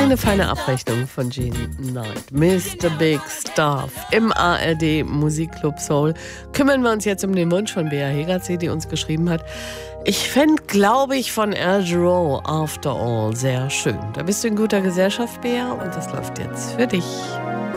Eine feine Abrechnung von Jean Knight. Mr. Big Stuff im ARD Musikclub Soul. Kümmern wir uns jetzt um den Wunsch von Bea Hegertsee, die uns geschrieben hat. Ich fände, glaube ich, von Al Jarreau After All sehr schön. Da bist du in guter Gesellschaft, Bea, und das läuft jetzt für dich.